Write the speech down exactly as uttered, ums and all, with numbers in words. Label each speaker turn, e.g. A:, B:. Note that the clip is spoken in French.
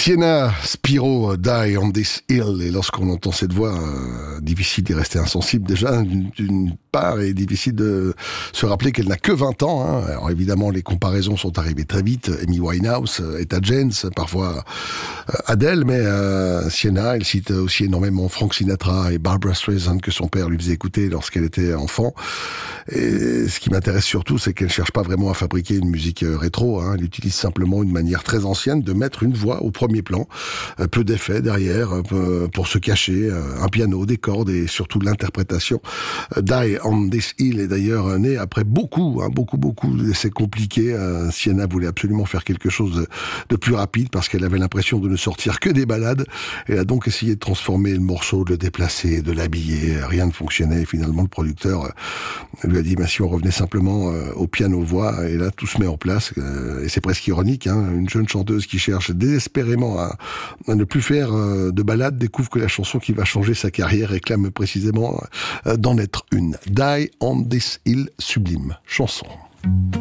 A: Sienna Spiro, Die on this hill. Et lorsqu'on entend cette voix, euh, difficile d'y rester insensible déjà, d'une, d'une part, et difficile de se rappeler qu'elle n'a que vingt ans. Hein. Alors évidemment, les comparaisons sont arrivées très vite. Amy Winehouse, Etta James, parfois euh, Adele, mais euh, Sienna, elle cite aussi énormément Frank Sinatra et Barbra Streisand que son père lui faisait écouter lorsqu'elle était enfant. Et ce qui m'intéresse surtout, c'est qu'elle cherche pas vraiment à fabriquer une musique rétro. Hein. Elle utilise simplement une manière très ancienne de mettre une voix au premier plan, peu d'effets derrière pour se cacher, un piano, des cordes et surtout l'interprétation. Die on this hill est d'ailleurs né après beaucoup, hein, beaucoup, beaucoup d'essais compliqués. Sienna voulait absolument faire quelque chose de, de plus rapide parce qu'elle avait l'impression de ne sortir que des ballades. Elle a donc essayé de transformer le morceau, de le déplacer, de l'habiller. Rien ne fonctionnait. Finalement, le producteur lui a dit, bah, si on revenait simplement au piano-voix, et là, tout se met en place. Et c'est presque ironique, hein, une jeune chanteuse qui cherche désespérément à, à ne plus faire de ballades découvre que la chanson qui va changer sa carrière réclame précisément d'en être une. Die on this hill, sublime chanson.